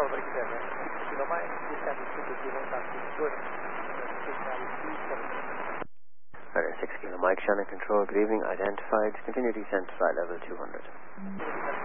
Covering 7. Kilo Mike, descend to the Kilo Taxi. Good. Radar 6 Kilo Mike, Shannon Control, good evening, identified, continue descent to flight level 200.